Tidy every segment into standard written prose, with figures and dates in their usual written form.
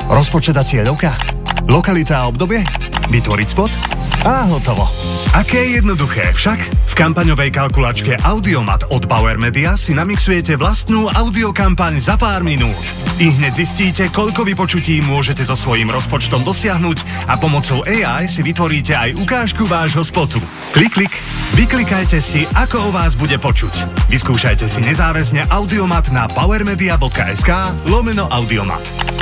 Rozpočet a cieľovka? Lokalita a obdobie? Vytvoriť spot? A hotovo. Aké jednoduché však? V kampaňovej kalkulačke Audiomat od Bauer Media si namixujete vlastnú audiokampaň za pár minút. I hneď zistíte, koľko vypočutí môžete so svojím rozpočtom dosiahnuť a pomocou AI si vytvoríte aj ukážku vášho spotu. Klik, klik. Vyklikajte si, ako o vás bude počuť. Vyskúšajte si nezáväzne Audiomat na powermedia.sk/Audiomat.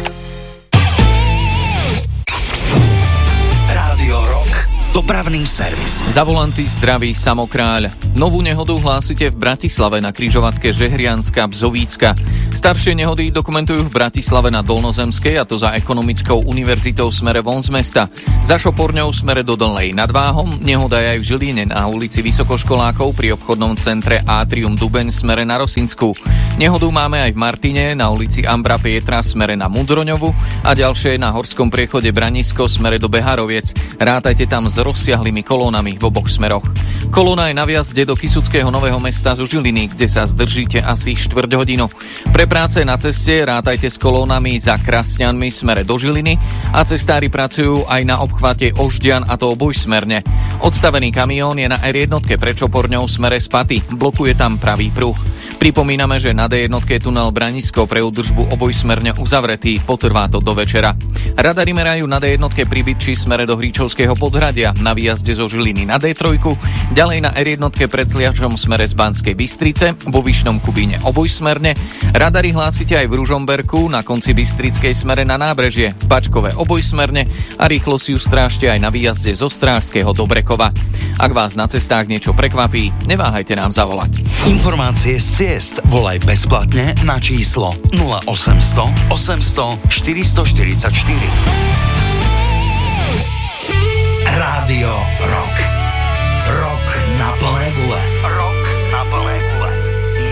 Dopravný servis. Za volanty zdraví Samokráľ. Novú nehodu hlásite v Bratislave na križovatke Žehrianska-Bzovícka. Staršie nehody dokumentujú v Bratislave na Dolnozemskej, a to za Ekonomickou univerzitou smere von z mesta. Za Šoporňou smere do Dolnej nad Váhom. Nehoda je aj v Žiline na ulici Vysokoškolákov pri obchodnom centre Atrium Dubeň smere na Rosinsku. Nehodu máme aj v Martine na ulici Ambra Pietra smere na Mudroňovu a ďalšie na Horskom priechode Branisko smere do Beharoviec. Rátajte tam s rozsiahlými kolónami v oboch smeroch. Kolóna je na vjazde do Kysuckého Nového Mesta zo Žiliny, kde sa zdržíte asi 4 hodinu. Pre práce na ceste rátajte s kolónami za Krasňanmi smere do Žiliny a cestári pracujú aj na obchvate Ožďan, a to obojsmerne. Odstavený kamión je na R1 pred Čoporňou smere z Paty. Blokuje tam pravý pruh. Pripomíname, že na D1 je tunel Branisko pre údržbu obojsmerne uzavretý, potrvá to do večera. Radari merajú na D1 pri Bytči smere do Hríčovského Podhradia, na výjazde zo Žiliny na D3, ďalej na R1 pred Sliačom smere z Banskej Bystrice, vo Vyšnom Kubíne obojsmerne. Radari hlásite aj v Ružomberku, na konci Bystrickej smere na Nábrežie, v Bačkove obojsmerne a rýchlo si ju strážte aj na výjazde zo Strážského do Brekova. Ak vás na cestách niečo prekvapí, neváhajte nám zavolať. Informácie z ciest volaj bezplatne na číslo 0800 800 444.